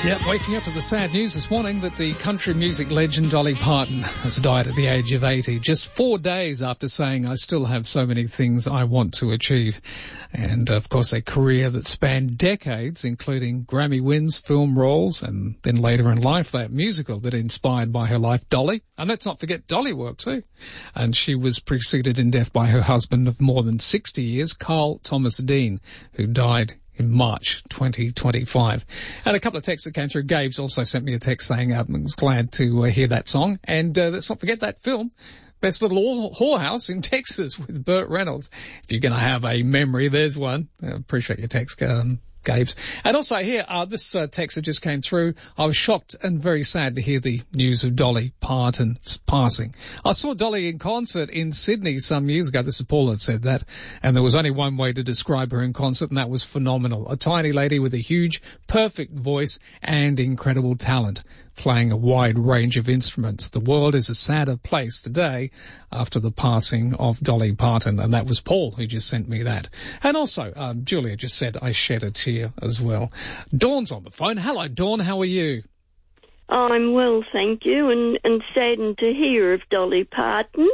Yep, waking up to the sad news this morning that the country music legend Dolly Parton has died at the age of 80, just 4 days after saying, "I still have so many things I want to achieve." And, of course, a career that spanned decades, including Grammy wins, film roles, and then later in life, that musical that inspired by her life, Dolly. And let's not forget Dolly work too. And she was preceded in death by her husband of more than 60 years, Carl Thomas Dean, who died in March 2025. And a couple of texts that came through. Gabe's also sent me a text saying I was glad to hear that song. And let's not forget that film, Best Little Whorehouse in Texas with Burt Reynolds. If you're going to have a memory, there's one. I appreciate your text, Gabe's. And also here, this text that just came through. I was shocked and very sad to hear the news of Dolly Parton's passing. I saw Dolly in concert in Sydney some years ago. This is Paul that said that. And there was only one way to describe her in concert, and that was phenomenal. A tiny lady with a huge, perfect voice and incredible talent, playing a wide range of instruments. The world is a sadder place today after the passing of Dolly Parton, and that was Paul who just sent me that. And also, Julia just said I shed a tear as well. Dawn's on the phone. Hello, Dawn. How are you? I'm well, thank you, and saddened to hear of Dolly Parton.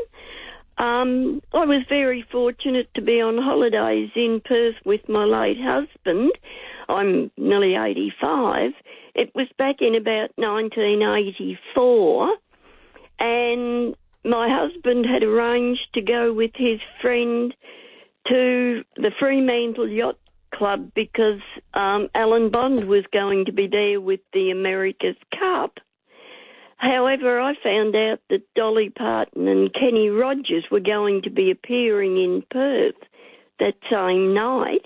I was very fortunate to be on holidays in Perth with my late husband. I'm nearly 85. It was back in about 1984, and my husband had arranged to go with his friend to the Fremantle Yacht Club because Alan Bond was going to be there with the America's Cup. However, I found out that Dolly Parton and Kenny Rogers were going to be appearing in Perth that same night,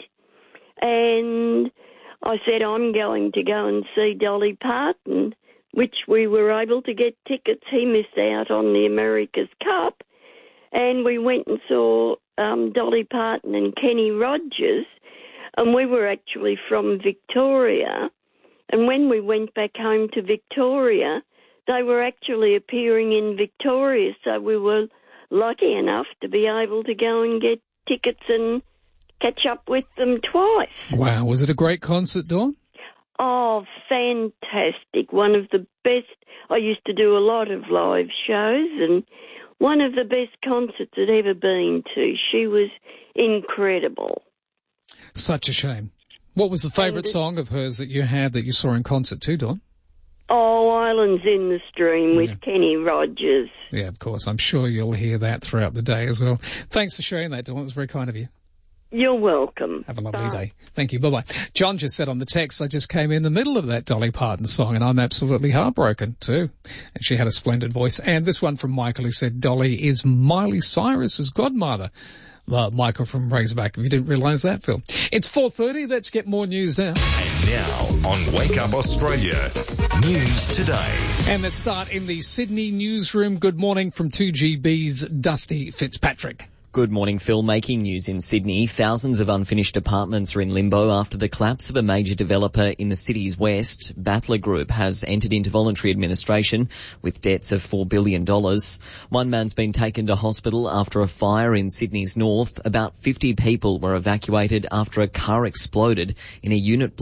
and I said, I'm going to go and see Dolly Parton, which we were able to get tickets. He missed out on the America's Cup, and we went and saw Dolly Parton and Kenny Rogers, and we were actually from Victoria. And when we went back home to Victoria, they were actually appearing in Victoria, so we were lucky enough to be able to go and get tickets and catch up with them twice. Wow, was it a great concert, Dawn? Oh, fantastic. One of the best. I used to do a lot of live shows, and one of the best concerts I'd ever been to. She was incredible. Such a shame. What was the favourite song of hers that you had that you saw in concert too, Dawn? Oh, Islands in the Stream with Kenny Rogers. Yeah, of course. I'm sure you'll hear that throughout the day as well. Thanks for sharing that, Dawn. It was very kind of you. You're welcome. Have a lovely day. Thank you. Bye-bye. John just said on the text, I just came in the middle of that Dolly Parton song, and I'm absolutely heartbroken too. And she had a splendid voice. And this one from Michael, who said Dolly is Miley Cyrus's godmother. Michael from Razorback, if you didn't realise that, Phil. It's 4:30. Let's get more news now. And now on Wake Up Australia, News Today. And let's start in the Sydney newsroom. Good morning from 2GB's Dusty Fitzpatrick. Good morning, Phil. Making news in Sydney. Thousands of unfinished apartments are in limbo after the collapse of a major developer in the city's west. Battler Group has entered into voluntary administration with debts of $4 billion. One man's been taken to hospital after a fire in Sydney's north. About 50 people were evacuated after a car exploded in a unit block